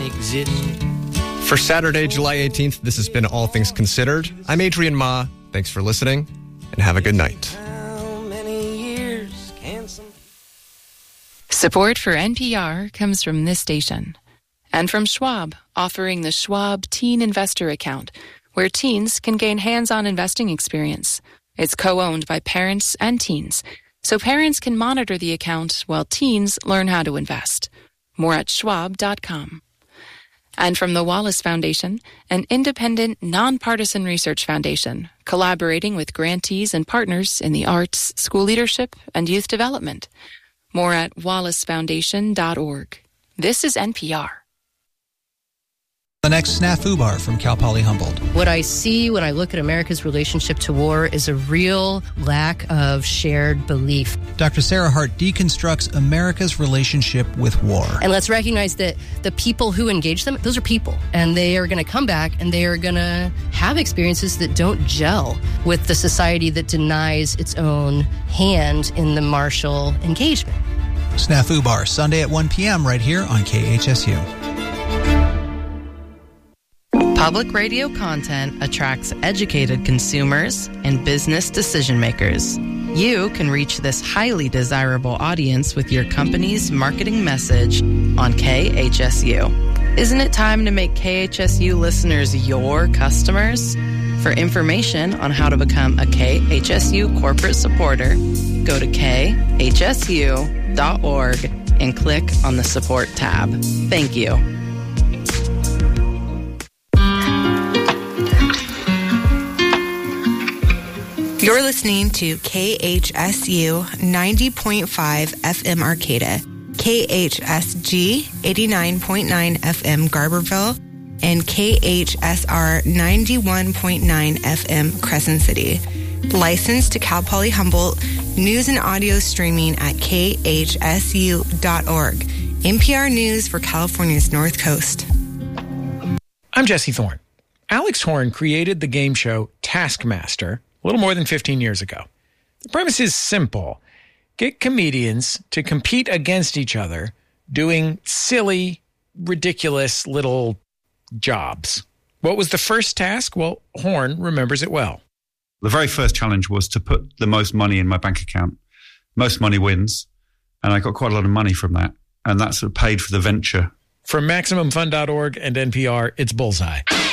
exist. For Saturday, July 18th, this has been All Things Considered. I'm Adrian Ma. Thanks for listening, and have a good night. How many years can some... Support for NPR comes from this station. And from Schwab, offering the Schwab Teen Investor Account, where teens can gain hands-on investing experience. It's co-owned by parents and teens, so parents can monitor the account while teens learn how to invest. More at schwab.com. And from the Wallace Foundation, an independent, nonpartisan research foundation, collaborating with grantees and partners in the arts, school leadership, and youth development. More at wallacefoundation.org. This is NPR. The next Snafu Bar from Cal Poly Humboldt. What I see when I look at America's relationship to war is a real lack of shared belief. Dr. Sarah Hart deconstructs America's relationship with war. And let's recognize that the people who engage them, those are people. And they are going to come back and they are going to have experiences that don't gel with the society that denies its own hand in the martial engagement. Snafu Bar, Sunday at 1 p.m. right here on KHSU. Public radio content attracts educated consumers and business decision makers. You can reach this highly desirable audience with your company's marketing message on KHSU. Isn't it time to make KHSU listeners your customers? For information on how to become a KHSU corporate supporter, go to khsu.org and click on the support tab. Thank you. You're listening to KHSU 90.5 FM Arcata, KHSG 89.9 FM Garberville, and KHSR 91.9 FM Crescent City. Licensed to Cal Poly Humboldt, news and audio streaming at khsu.org. NPR News for California's North Coast. I'm Jesse Thorne. Alex Horn created the game show Taskmaster a little more than 15 years ago. The premise is simple. Get comedians to compete against each other doing silly, ridiculous little jobs. What was the first task? Well, Horn remembers it well. The very first challenge was to put the most money in my bank account. Most money wins. And I got quite a lot of money from that. And that sort of paid for the venture. From MaximumFun.org and NPR, it's Bullseye.